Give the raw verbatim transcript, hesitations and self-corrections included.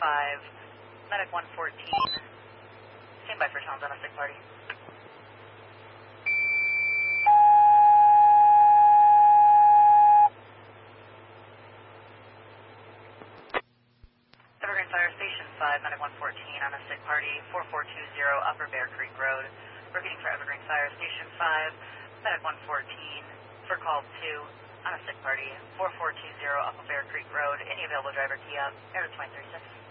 five, Medic one fourteen. Stand by for sounds on a sick party. Evergreen Fire Station five, Medic one fourteen on a sick party, four four two zero Upper Bear Creek Road. Repeating for Evergreen Fire Station five, Medic one fourteen for call two on a sick party, four four two zero Upper Bear Creek Road. Any available driver key up, air to twenty thirty-six.